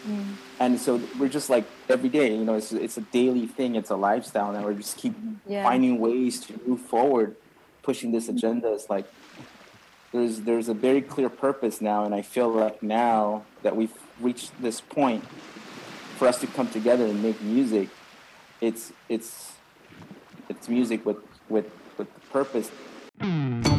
Mm. And so we're just like every day, it's a daily thing, it's a lifestyle, and we just keep Yeah. finding ways to move forward, pushing this agenda. It's like there's a very clear purpose now, and I feel like now that we've reached this point for us to come together and make music, it's it's music with with the purpose.